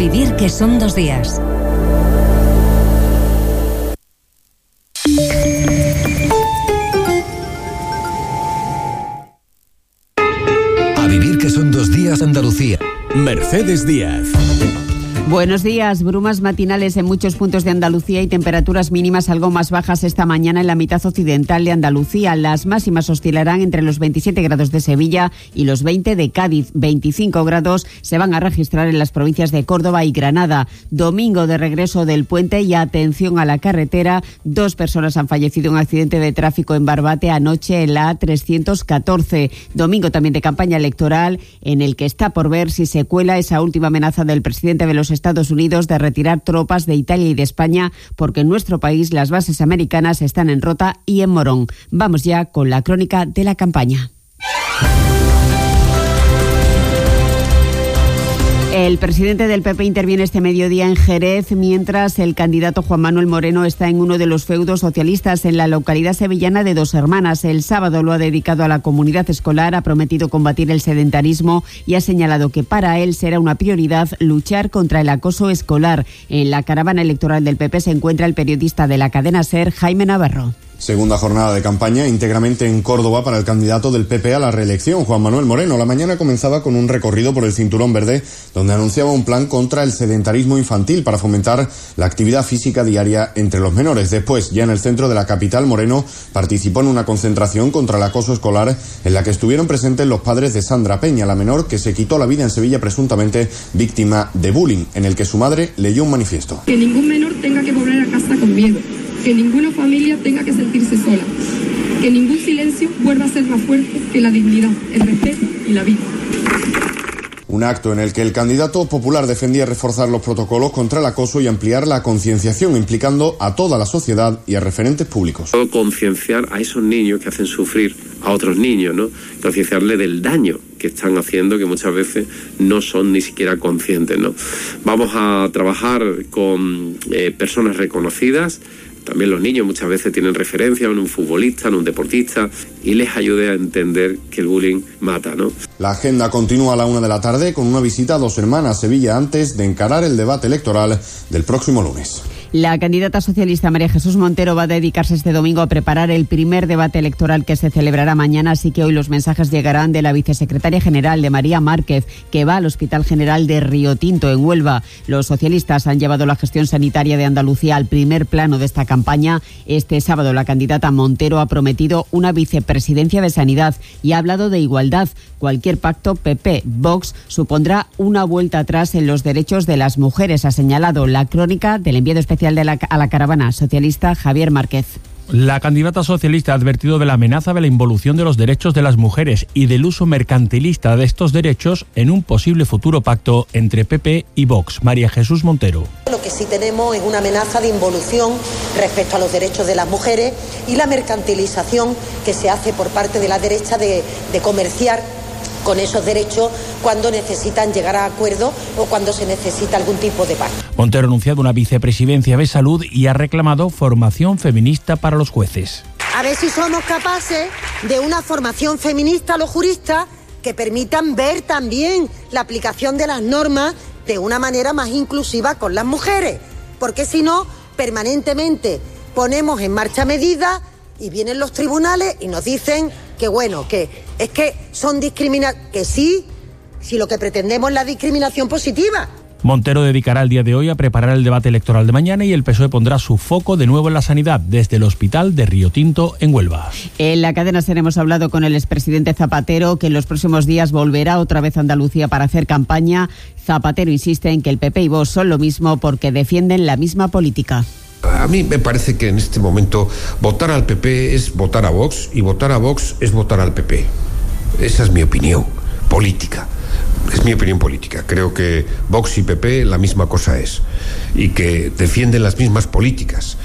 vivir que son 2 días. A vivir que son 2 días Andalucía. Mercedes Díaz. Buenos días. Brumas matinales en muchos puntos de Andalucía y temperaturas mínimas algo más bajas esta mañana en la mitad occidental de Andalucía. Las máximas oscilarán entre los 27 grados de Sevilla y los 20 de Cádiz. 25 grados se van a registrar en las provincias de Córdoba y Granada. Domingo de regreso del puente y atención a la carretera. 2 personas han fallecido en un accidente de tráfico en Barbate anoche en la A314. Domingo también de campaña electoral en el que está por ver si se cuela esa última amenaza del presidente de los Estados Unidos de retirar tropas de Italia y de España, porque en nuestro país las bases americanas están en Rota y en Morón. Vamos ya con la crónica de la campaña. El presidente del PP interviene este mediodía en Jerez, mientras el candidato Juan Manuel Moreno está en uno de los feudos socialistas en la localidad sevillana de Dos Hermanas. El sábado lo ha dedicado a la comunidad escolar, ha prometido combatir el sedentarismo y ha señalado que para él será una prioridad luchar contra el acoso escolar. En la caravana electoral del PP se encuentra el periodista de la cadena SER, Jaime Navarro. Segunda jornada de campaña íntegramente en Córdoba para el candidato del PP a la reelección, Juan Manuel Moreno. La mañana comenzaba con un recorrido por el Cinturón Verde, donde anunciaba un plan contra el sedentarismo infantil para fomentar la actividad física diaria entre los menores. Después, ya en el centro de la capital, Moreno participó en una concentración contra el acoso escolar en la que estuvieron presentes los padres de Sandra Peña, la menor que se quitó la vida en Sevilla presuntamente víctima de bullying, en el que su madre leyó un manifiesto. Que ningún menor tenga que volver a casa con miedo. Que ninguna familia tenga que sentirse sola, que ningún silencio vuelva a ser más fuerte que la dignidad, el respeto y la vida. Un acto en el que el candidato popular defendía reforzar los protocolos contra el acoso y ampliar la concienciación, implicando a toda la sociedad y a referentes públicos. Concienciar a esos niños que hacen sufrir a otros niños, ¿no? Concienciarles del daño que están haciendo, que muchas veces no son ni siquiera conscientes, ¿no? Vamos a trabajar con personas reconocidas. También los niños muchas veces tienen referencia en un futbolista, en un deportista, y les ayude a entender que el bullying mata, ¿no? La agenda continúa a la 1 de la tarde con una visita a Dos Hermanas, Sevilla, antes de encarar el debate electoral del próximo lunes. La candidata socialista María Jesús Montero va a dedicarse este domingo a preparar el primer debate electoral que se celebrará mañana, así que hoy los mensajes llegarán de la vicesecretaria general, de María Márquez, que va al Hospital General de Río Tinto, en Huelva. Los socialistas han llevado la gestión sanitaria de Andalucía al primer plano de esta campaña. Este sábado la candidata Montero ha prometido una vicepresidencia de Sanidad y ha hablado de igualdad. Cualquier pacto PP-Vox supondrá una vuelta atrás en los derechos de las mujeres, ha señalado. La crónica del enviado especial a la caravana socialista, Javier Márquez. La candidata socialista ha advertido de la amenaza de la involución de los derechos de las mujeres y del uso mercantilista de estos derechos en un posible futuro pacto entre PP y Vox. María Jesús Montero. Lo que sí tenemos es una amenaza de involución respecto a los derechos de las mujeres y la mercantilización que se hace por parte de la derecha de comerciar con esos derechos cuando necesitan llegar a acuerdos o cuando se necesita algún tipo de pacto. Montero ha anunciado una vicepresidencia de Salud y ha reclamado formación feminista para los jueces. A ver si somos capaces de una formación feminista a los juristas que permitan ver también la aplicación de las normas de una manera más inclusiva con las mujeres, porque si no, permanentemente ponemos en marcha medidas y vienen los tribunales y nos dicen que bueno, que es que son que sí, si lo que pretendemos es la discriminación positiva. Montero dedicará el día de hoy a preparar el debate electoral de mañana y el PSOE pondrá su foco de nuevo en la sanidad desde el Hospital de Río Tinto en Huelva. En la cadena SER hemos hablado con el expresidente Zapatero, que en los próximos días volverá otra vez a Andalucía para hacer campaña. Zapatero insiste en que el PP y Vox son lo mismo porque defienden la misma política. A mí me parece que en este momento votar al PP es votar a Vox y votar a Vox es votar al PP. Esa es mi opinión política. Es mi opinión política. Creo que Vox y PP la misma cosa es y que defienden las mismas políticas.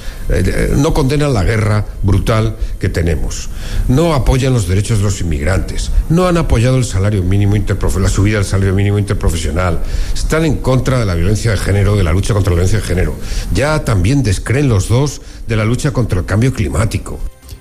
No condenan la guerra brutal que tenemos. No apoyan los derechos de los inmigrantes. No han apoyado el salario mínimo la subida del salario mínimo interprofesional. Están en contra de la violencia de género, de la lucha contra la violencia de género. Ya también descreen los dos de la lucha contra el cambio climático.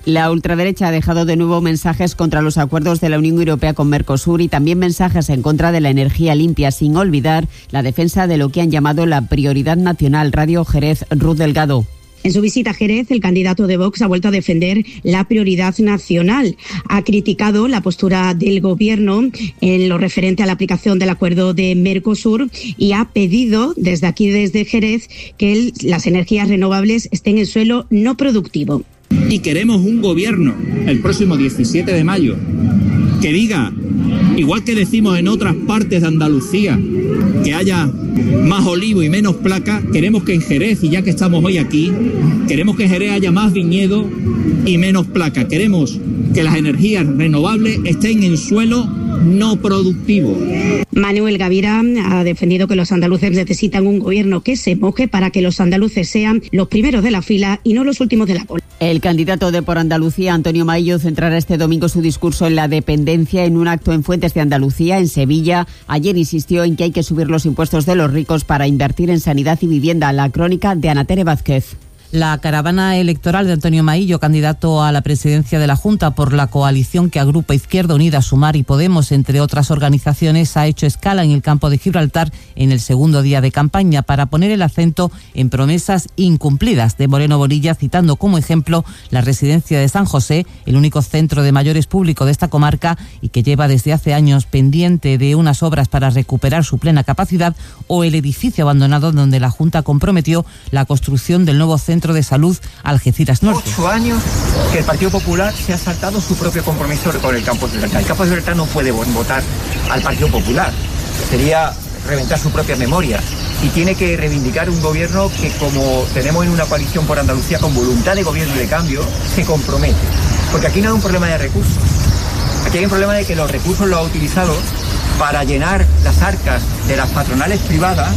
La ultraderecha ha dejado de nuevo mensajes contra los acuerdos de la Unión Europea con Mercosur y también mensajes en contra de la energía limpia, sin olvidar la defensa de lo que han llamado la prioridad nacional. Radio Jerez, Ruth Delgado. En su visita a Jerez, el candidato de Vox ha vuelto a defender la prioridad nacional. Ha criticado la postura del Gobierno en lo referente a la aplicación del acuerdo de Mercosur y ha pedido desde aquí, desde Jerez, que las energías renovables estén en suelo no productivo. Y queremos un gobierno el próximo 17 de mayo que diga, igual que decimos en otras partes de Andalucía, que haya más olivo y menos placa, queremos que en Jerez, y ya que estamos hoy aquí, queremos que en Jerez haya más viñedo y menos placa. Queremos que las energías renovables estén en suelo no productivo. Manuel Gavira ha defendido que los andaluces necesitan un gobierno que se moje para que los andaluces sean los primeros de la fila y no los últimos de la cola. El candidato de Por Andalucía, Antonio Maillo, centrará este domingo su discurso en la dependencia en un acto en Fuentes de Andalucía, en Sevilla. Ayer insistió en que hay que subir los impuestos de los ricos para invertir en sanidad y vivienda. La crónica de Ana Tere Vázquez. La caravana electoral de Antonio Maillo, candidato a la presidencia de la Junta por la coalición que agrupa Izquierda Unida, Sumar y Podemos, entre otras organizaciones, ha hecho escala en el campo de Gibraltar en el segundo día de campaña para poner el acento en promesas incumplidas de Moreno Bonilla, citando como ejemplo la residencia de San José, el único centro de mayores público de esta comarca y que lleva desde hace años pendiente de unas obras para recuperar su plena capacidad, o el edificio abandonado donde la Junta comprometió la construcción del nuevo centro de salud Algeciras Norte. 8 años que el Partido Popular se ha saltado su propio compromiso con el campo de Gibraltar. El campo de Gibraltar no puede votar al Partido Popular. Sería reventar su propia memoria. Y tiene que reivindicar un gobierno que, como tenemos en una coalición por Andalucía con voluntad de gobierno y de cambio, se compromete. Porque aquí no hay un problema de recursos. Aquí hay un problema de que los recursos los ha utilizado para llenar las arcas de las patronales privadas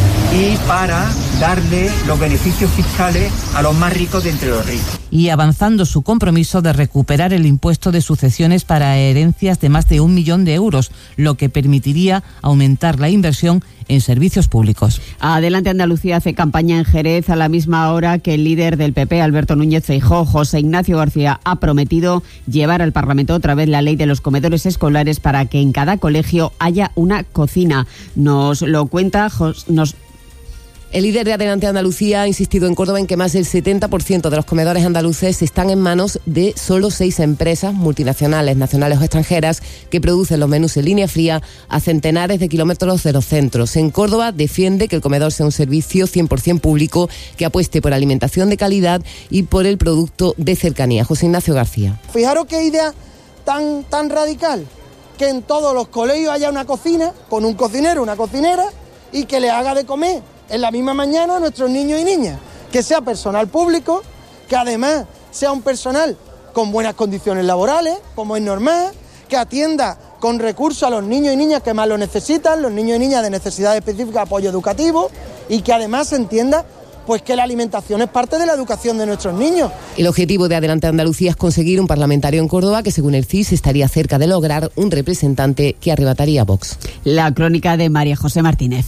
y para darle los beneficios fiscales a los más ricos de entre los ricos. Y avanzando su compromiso de recuperar el impuesto de sucesiones para herencias de más de 1 millón de euros, lo que permitiría aumentar la inversión en servicios públicos. Adelante Andalucía hace campaña en Jerez a la misma hora que el líder del PP, Alberto Núñez Feijóo. José Ignacio García ha prometido llevar al Parlamento otra vez la ley de los comedores escolares para que en cada colegio haya una cocina. Nos lo cuenta El líder de Adelante Andalucía ha insistido en Córdoba en que más del 70% de los comedores andaluces están en manos de solo 6 empresas multinacionales, nacionales o extranjeras, que producen los menús en línea fría a centenares de kilómetros de los centros. En Córdoba defiende que el comedor sea un servicio 100% público que apueste por alimentación de calidad y por el producto de cercanía. José Ignacio García. Fijaros qué idea tan radical, que en todos los colegios haya una cocina, con un cocinero, una cocinera, y que le haga de comer en la misma mañana a nuestros niños y niñas, que sea personal público, que además sea un personal con buenas condiciones laborales, como es normal, que atienda con recursos a los niños y niñas que más lo necesitan, los niños y niñas de necesidades específicas de apoyo educativo, y que además se entienda pues que la alimentación es parte de la educación de nuestros niños. El objetivo de Adelante Andalucía es conseguir un parlamentario en Córdoba que, según el CIS, estaría cerca de lograr un representante que arrebataría a Vox. La crónica de María José Martínez.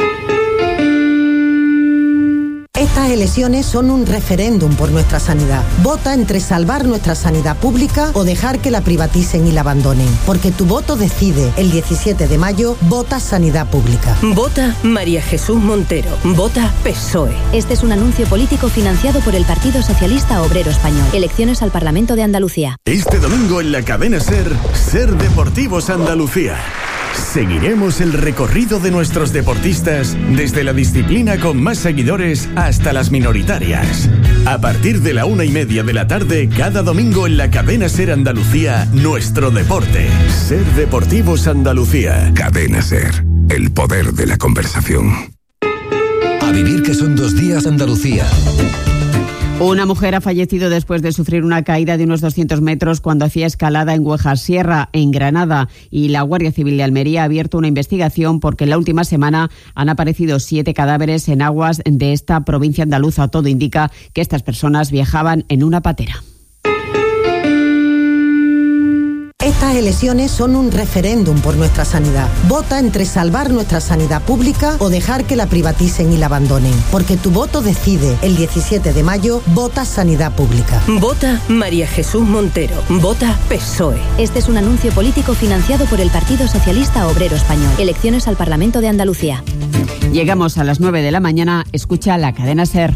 Estas elecciones son un referéndum por nuestra sanidad. Vota entre salvar nuestra sanidad pública o dejar que la privaticen y la abandonen. Porque tu voto decide. El 17 de mayo, vota sanidad pública. Vota María Jesús Montero. Vota PSOE. Este es un anuncio político financiado por el Partido Socialista Obrero Español. Elecciones al Parlamento de Andalucía. Este domingo en la cadena Ser Deportivos Andalucía. Seguiremos el recorrido de nuestros deportistas desde la disciplina con más seguidores hasta las minoritarias. A partir de la 1:30 de la tarde, cada domingo en la cadena Ser Andalucía, nuestro deporte. Ser Deportivos Andalucía. Cadena Ser, el poder de la conversación. A vivir que son 2 días Andalucía. Una mujer ha fallecido después de sufrir una caída de unos 200 metros cuando hacía escalada en Güejar Sierra, en Granada, y la Guardia Civil de Almería ha abierto una investigación porque en la última semana han aparecido 7 cadáveres en aguas de esta provincia andaluza. Todo indica que estas personas viajaban en una patera. Estas elecciones son un referéndum por nuestra sanidad. Vota entre salvar nuestra sanidad pública o dejar que la privaticen y la abandonen. Porque tu voto decide. El 17 de mayo, vota sanidad pública. Vota María Jesús Montero. Vota PSOE. Este es un anuncio político financiado por el Partido Socialista Obrero Español. Elecciones al Parlamento de Andalucía. Llegamos a las 9 de la mañana. Escucha la cadena SER.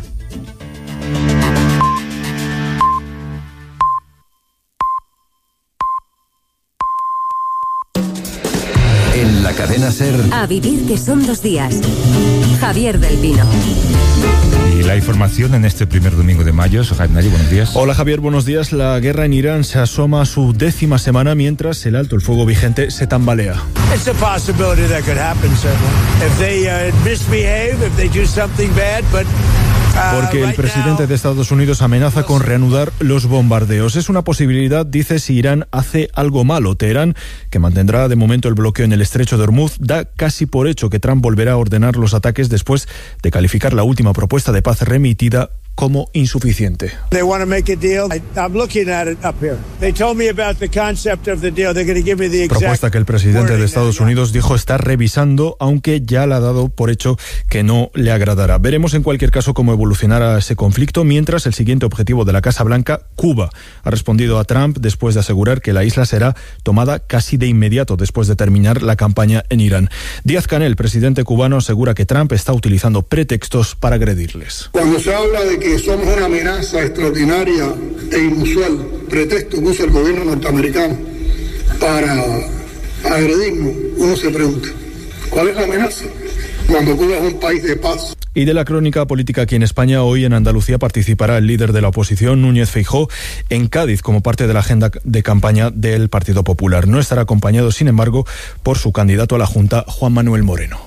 En la cadena SER. A vivir que son 2 días. Javier del Pino. Y la información en este primer domingo de mayo. Sohaib Nari, buenos días. Hola Javier, buenos días. La guerra en Irán se asoma a su 10ª semana mientras el alto el fuego vigente se tambalea. It's a possibility that could happen, certainly. If they misbehave, if they do something bad, but porque el presidente de Estados Unidos amenaza con reanudar los bombardeos. Es una posibilidad, dice, si Irán hace algo malo. Teherán, que mantendrá de momento el bloqueo en el estrecho de Hormuz, da casi por hecho que Trump volverá a ordenar los ataques después de calificar la última propuesta de paz remitida como insuficiente. They want to make a deal. I'm looking at it up here. They told me about the concept of the deal. They're going to give me the exact propuesta que el presidente de Estados Unidos dijo estar revisando, aunque ya la ha dado por hecho que no le agradará. Veremos en cualquier caso cómo evolucionará ese conflicto, mientras el siguiente objetivo de la Casa Blanca, Cuba, ha respondido a Trump después de asegurar que la isla será tomada casi de inmediato después de terminar la campaña en Irán. Díaz-Canel, presidente cubano, asegura que Trump está utilizando pretextos para agredirles. Cuando se habla de que somos una amenaza extraordinaria e inusual, pretexto que usa el gobierno norteamericano para agredirnos, uno se pregunta, ¿cuál es la amenaza? Cuando Cuba es un país de paz. Y de la crónica política aquí en España, hoy en Andalucía participará el líder de la oposición, Núñez Feijóo, en Cádiz como parte de la agenda de campaña del Partido Popular. No estará acompañado, sin embargo, por su candidato a la Junta, Juan Manuel Moreno.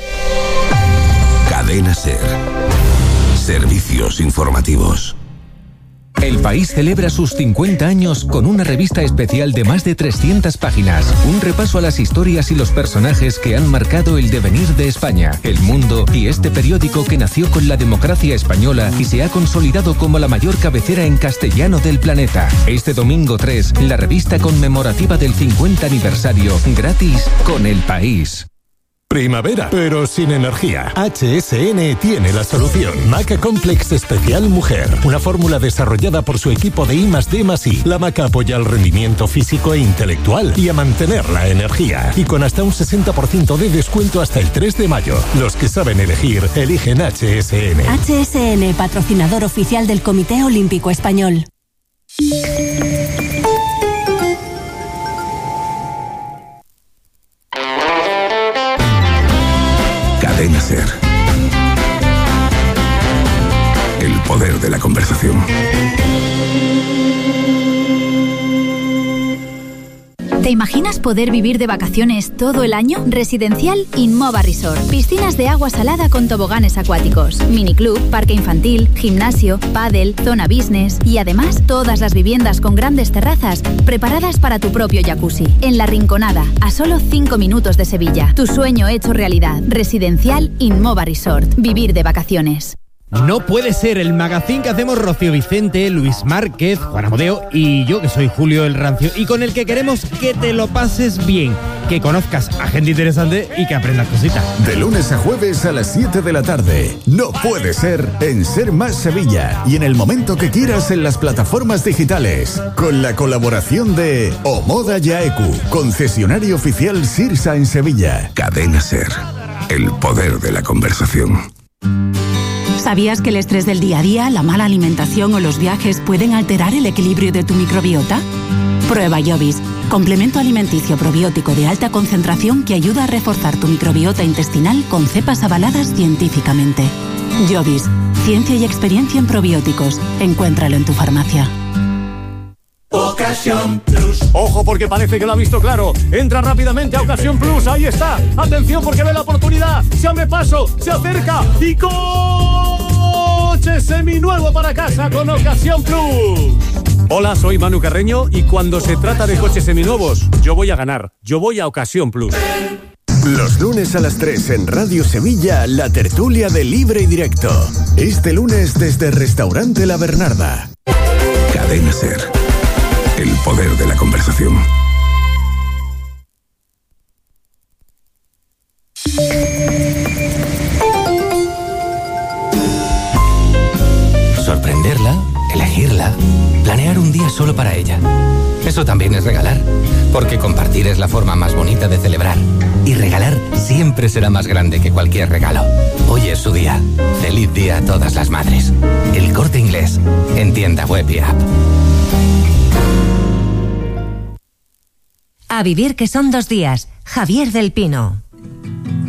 Cadena SER. Servicios informativos. El país celebra sus 50 años con una revista especial de más de 300 páginas. Un repaso a las historias y los personajes que han marcado el devenir de España, el mundo y este periódico que nació con la democracia española y se ha consolidado como la mayor cabecera en castellano del planeta. Este domingo 3, la revista conmemorativa del 50 aniversario, gratis con El País. Primavera, pero sin energía. HSN tiene la solución. Maca Complex Especial Mujer. Una fórmula desarrollada por su equipo de I+D+I. La maca apoya el rendimiento físico e intelectual y a mantener la energía. Y con hasta un 60% de descuento hasta el 3 de mayo. Los que saben elegir, eligen HSN. HSN, patrocinador oficial del Comité Olímpico Español. Cadena SER. El poder de la conversación. ¿Te imaginas poder vivir de vacaciones todo el año? Residencial Inmova Resort. Piscinas de agua salada con toboganes acuáticos, miniclub, parque infantil, gimnasio, pádel, zona business y además todas las viviendas con grandes terrazas preparadas para tu propio jacuzzi. En La Rinconada, a solo 5 minutos de Sevilla. Tu sueño hecho realidad. Residencial Inmova Resort. Vivir de vacaciones. No puede ser, el magazín que hacemos Rocío Vicente, Luis Márquez, Juan Amodeo y yo, que soy Julio el Rancio, y con el que queremos que te lo pases bien, que conozcas a gente interesante y que aprendas cositas. De lunes a jueves a las 7 de la tarde. No puede ser en Ser Más Sevilla y en el momento que quieras en las plataformas digitales. Con la colaboración de Omoda Yaeku, concesionario oficial Sirsa en Sevilla. Cadena SER. El poder de la conversación. ¿Sabías que el estrés del día a día, la mala alimentación o los viajes pueden alterar el equilibrio de tu microbiota? Prueba Jovis, complemento alimenticio probiótico de alta concentración que ayuda a reforzar tu microbiota intestinal con cepas avaladas científicamente. Jovis, ciencia y experiencia en probióticos. Encuéntralo en tu farmacia. Ocasión Plus. Ojo, porque parece que lo ha visto claro. Entra rápidamente a Ocasión Plus. Ahí está. Atención, porque ve la oportunidad. Se abre paso, se acerca y coche seminuevo para casa con Ocasión Plus. Hola, soy Manu Carreño y cuando se trata de coches seminuevos, yo voy a ganar. Yo voy a Ocasión Plus. Los lunes a las 3 en Radio Sevilla, la tertulia de Libre y Directo. Este lunes desde Restaurante La Bernarda. Cadena SER. El poder de la conversación. Navidad, planear un día solo para ella. Eso también es regalar, porque compartir es la forma más bonita de celebrar. Y regalar siempre será más grande que cualquier regalo. Hoy es su día. Feliz día a todas las madres. El Corte Inglés, en tienda web y app. A vivir que son 2 días. Javier del Pino.